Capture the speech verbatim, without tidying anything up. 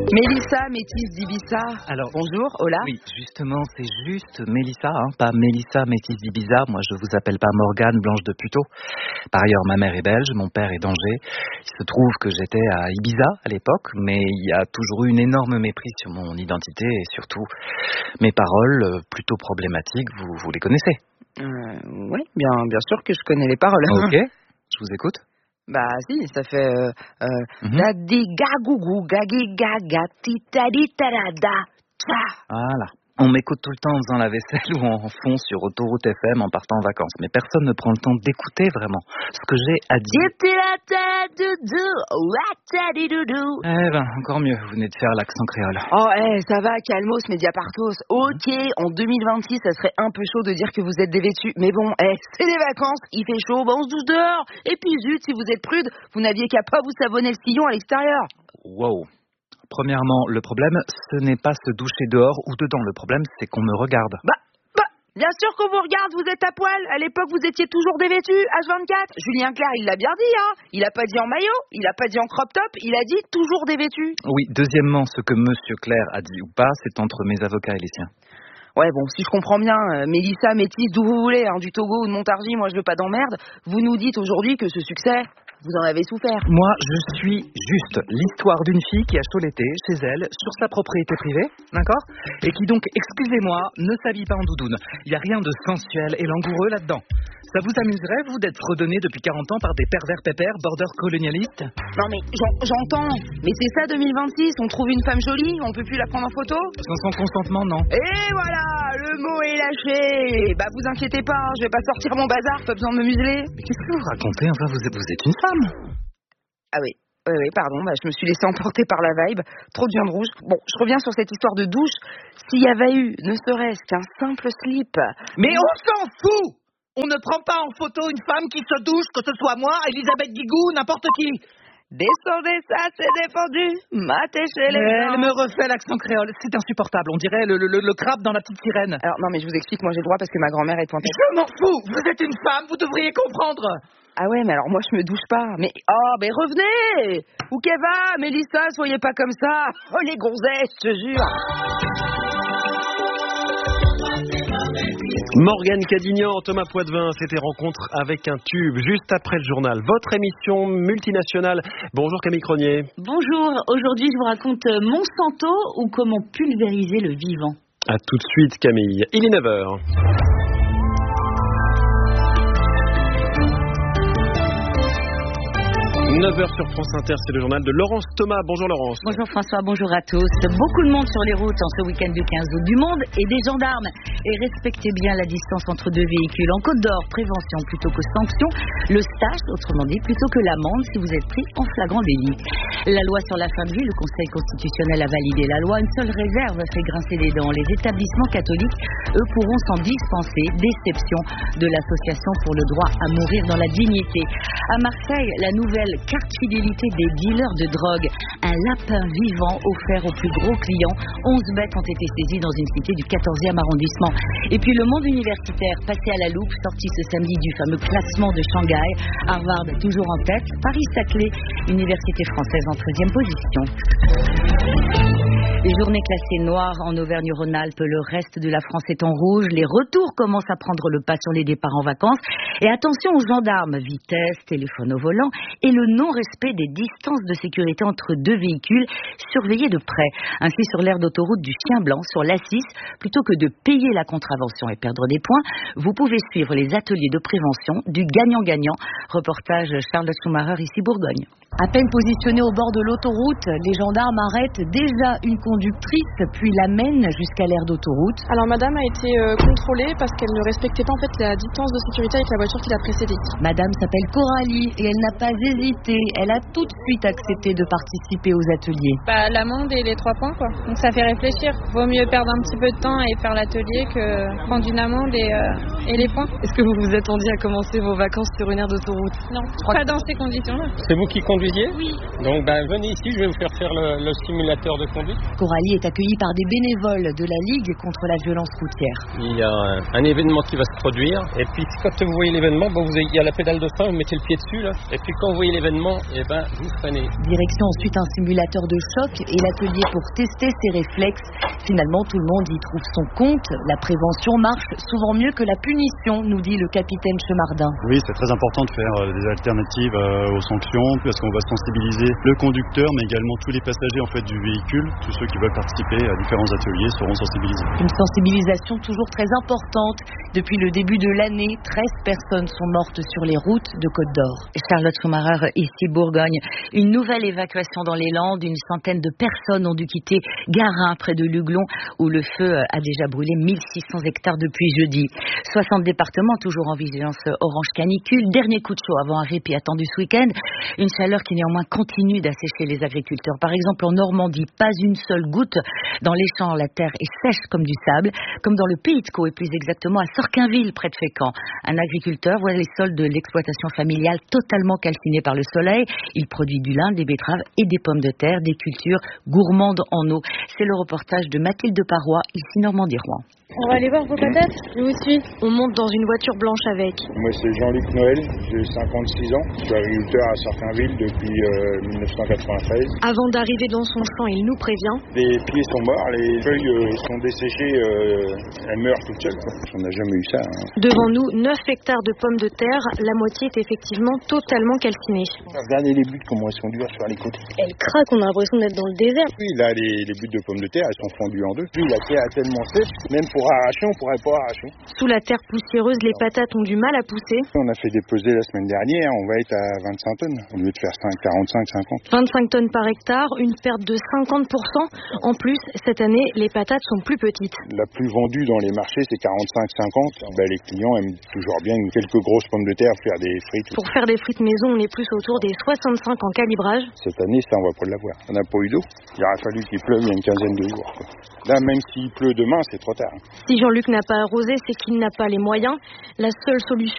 Mélissa, métisse d'Ibiza. Alors, bonjour, hola. Oui, justement, c'est juste Mélissa, hein, pas Mélissa, métisse d'Ibiza. Moi, je vous appelle pas Morgane, blanche de Puteaux. Par ailleurs, ma mère est belge, mon père est d'Angers. Il se trouve que j'étais à Ibiza à l'époque, mais il y a toujours eu une énorme méprise sur mon identité et surtout mes paroles, plutôt problématiques, vous, vous les connaissez. Euh, oui, bien, bien sûr que je connais les paroles. Ok, je vous écoute. Bah si, ça fait euh, euh, Mhm. dadi gagougou gagi gaga titadi tarada tcha. Voilà. On m'écoute tout le temps en faisant la vaisselle ou en fond sur Autoroute F M en partant en vacances. Mais personne ne prend le temps d'écouter vraiment ce que j'ai à dire. Eh ben, encore mieux, vous venez de faire l'accent créole. Oh, eh, ça va, calmos, Mediapartos. Ok, en deux mille vingt-six, ça serait un peu chaud de dire que vous êtes dévêtus. Mais bon, eh, c'est les vacances, il fait chaud, bah on se douche dehors. Et puis zut, si vous êtes prude, vous n'aviez qu'à pas vous savonner le sillon à l'extérieur. Wow. Premièrement, le problème, ce n'est pas se doucher dehors ou dedans. Le problème, c'est qu'on me regarde. Bah, bah, bien sûr qu'on vous regarde, vous êtes à poil. À l'époque, vous étiez toujours dévêtus, H vingt-quatre. Julien Clerc, il l'a bien dit, hein. Il a pas dit en maillot, il a pas dit en crop top, il a dit toujours dévêtus. Oui, deuxièmement, ce que Monsieur Clerc a dit ou pas, c'est entre mes avocats et les siens. Ouais, bon, si je comprends bien, euh, Mélissa, métisse, d'où vous voulez, hein, du Togo ou de Montargis, moi je veux pas d'emmerde. Vous nous dites aujourd'hui que ce succès, vous en avez souffert. Moi, je suis juste l'histoire d'une fille qui a chaud l'été, chez elle, sur sa propriété privée, d'accord? Et qui donc, excusez-moi, ne s'habille pas en doudoune. Il n'y a rien de sensuel et langoureux là-dedans. Ça vous amuserait, vous, d'être redonné depuis quarante ans par des pervers pépères, border colonialistes? Non mais, j'en- j'entends, mais c'est ça deux mille vingt-six, on trouve une femme jolie, on peut plus la prendre en photo? Sans son consentement, non. Et voilà, le mot est lâché. Bah vous inquiétez pas, hein, je vais pas sortir mon bazar, pas besoin de me museler. Mais qu'est-ce que vous racontez? Enfin, vous êtes, vous êtes une femme. Ah oui, oui, oui, pardon, bah, je me suis laissé emporter par la vibe, trop de viande rouge. Bon, je reviens sur cette histoire de douche. S'il y avait eu, ne serait-ce qu'un simple slip... Mais on s'en fout! On ne prend pas en photo une femme qui se douche, que ce soit moi, Elisabeth Guigou, n'importe qui. Descendez, ça c'est défendu, matez chez les Elle gens. me refait l'accent créole, c'est insupportable, on dirait le, le, le crabe dans la petite sirène. Alors non mais je vous explique, moi j'ai le droit parce que ma grand-mère est pointée. Je m'en fous, vous êtes une femme, vous devriez comprendre. Ah ouais, mais alors moi je me douche pas. Mais oh, mais revenez. Où qu'elle va, Mélissa, soyez pas comme ça. Oh les gonzesses, je te jure. Morgane Cadignan, Thomas Poitvin, c'était Rencontre avec un tube, juste après le journal. Votre émission multinationale. Bonjour Camille Cronier. Bonjour, aujourd'hui je vous raconte Monsanto ou comment pulvériser le vivant. A tout de suite Camille. Il est neuf heures. neuf heures sur France Inter, c'est le journal de Laurence Thomas. Bonjour Laurence. Bonjour François, bonjour à tous. Beaucoup de monde sur les routes en ce week-end du quinze août. Du monde et des gendarmes. Et respectez bien la distance entre deux véhicules. En Côte d'Or, prévention plutôt que sanction. Le stage, autrement dit, plutôt que l'amende si vous êtes pris en flagrant délit. La loi sur la fin de vie, le Conseil constitutionnel a validé la loi. Une seule réserve fait grincer des dents. Les établissements catholiques, eux, pourront s'en dispenser. Déception de l'association pour le droit à mourir dans la dignité. À Marseille, la nouvelle carte fidélité des dealers de drogue. Un lapin vivant offert aux plus gros clients. onze bêtes ont été saisies dans une cité du quatorzième arrondissement. Et puis le monde universitaire, passé à la loupe, sorti ce samedi du fameux classement de Shanghai. Harvard toujours en tête. Paris-Saclay, université française en treizième position. Les journées classées noires en Auvergne-Rhône-Alpes, le reste de la France est en rouge. Les retours commencent à prendre le pas sur les départs en vacances. Et attention aux gendarmes, vitesse, téléphone au volant et le non-respect des distances de sécurité entre deux véhicules, surveillés de près. Ainsi, sur l'aire d'autoroute du Chien Blanc, sur l'A six, plutôt que de payer la contravention et perdre des points, vous pouvez suivre les ateliers de prévention du gagnant-gagnant. Reportage Charles Schumacher, ici Bourgogne. À peine positionnés au bord de l'autoroute, les gendarmes arrêtent déjà une conductrice, puis l'amènent jusqu'à l'aire d'autoroute. Alors madame a été euh, contrôlée parce qu'elle ne respectait pas en fait la distance de sécurité avec la voiture qui l'a précédée. Madame s'appelle Coralie et elle n'a pas hésité. Elle a tout de suite accepté de participer aux ateliers. Bah, l'amende et les trois points quoi. Donc ça fait réfléchir. Vaut mieux perdre un petit peu de temps et faire l'atelier que prendre une amende et, euh, et les points. Est-ce que vous vous attendiez à commencer vos vacances sur une aire d'autoroute? Non, pas dans ces conditions-là. C'est vous qui conduisiez? Oui. Donc ben, venez ici, je vais vous faire faire le, le simulateur de conduite. Coralie est accueillie par des bénévoles de la Ligue contre la violence routière. Il y a un événement qui va se produire et puis quand vous voyez l'événement, bon, vous avez, il y a la pédale de frein, vous mettez le pied dessus là, et puis quand vous voyez l'événement, eh ben, vous freinez. Direction ensuite un simulateur de choc et l'atelier pour tester ses réflexes. Finalement, tout le monde y trouve son compte. La prévention marche souvent mieux que la punition, nous dit le capitaine Chemardin. Oui, c'est très important de faire des alternatives aux sanctions parce qu'on va sensibiliser le conducteur mais également tous les passagers en fait du véhicule. Tous ceux qui veulent participer à différents ateliers seront sensibilisés. Une sensibilisation toujours très importante. Depuis le début de l'année, treize personnes sont mortes sur les routes de Côte d'Or. Charlotte Schumacher, ici Bourgogne. Une nouvelle évacuation dans les Landes. Une centaine de personnes ont dû quitter Garin près de Luglon où le feu a déjà brûlé mille six cents hectares depuis jeudi. soixante départements toujours en vigilance orange canicule. Dernier coup de chaud avant un répit attendu ce week-end. Une chaleur qui néanmoins continue d'assécher les agriculteurs. Par exemple en Normandie, pas une seule goutte. Dans les champs, la terre est sèche comme du sable. Comme dans le Pays de Caux et plus exactement à Sorquinville près de Fécamp. Un agriculteur voit les sols de l'exploitation familiale totalement calcinés par le soleil. Il produit du lin, des betteraves et des pommes de terre, des cultures gourmandes en eau. C'est le reportage de Mathilde Parois, ici Normandie-Rouen. On va aller voir vos patates, je vous suis. On monte dans une voiture blanche avec. Moi c'est Jean-Luc Noël, j'ai cinquante-six ans, je suis agriculteur à Sorquinville depuis euh, mille neuf cent quatre-vingt-treize. Avant d'arriver dans son champ, il nous prévient. Les pieds sont morts, les feuilles euh, sont desséchées, euh, elles meurent toutes seules. Quoi. On n'a jamais eu ça. Hein. Devant nous, neuf hectares de pommes de terre, la moitié est effectivement totalement calcinée. Regardez les buttes, comment elles sont dures sur les côtés. Elles craquent, on a l'impression d'être dans le désert. Oui, là les, les buttes de pommes de terre, elles sont fondues en deux. Puis la terre est tellement sèche, même pour arracher, on pourrait pas arracher. Sous la terre poussiéreuse, les patates ont du mal à pousser. On a fait des pesées la semaine dernière, on va être à vingt-cinq tonnes, au lieu de faire quarante-cinq cinquante. vingt-cinq tonnes par hectare, une perte de cinquante pour cent. En plus, cette année, les patates sont plus petites. La plus vendue dans les marchés, c'est quarante-cinq cinquante. Ben, les clients aiment toujours bien quelques grosses pommes de terre faire des frites. Pour faire des frites maison, on est plus autour des soixante-cinq en calibrage. Cette année, ça, on va pas l'avoir. On n'a pas eu d'eau. Il aura fallu qu'il pleuve il y a une quinzaine de jours. Quoi. Là, même s'il pleut demain, c'est trop tard. Si Jean-Luc n'a pas arrosé, c'est qu'il n'a pas les moyens. La seule solution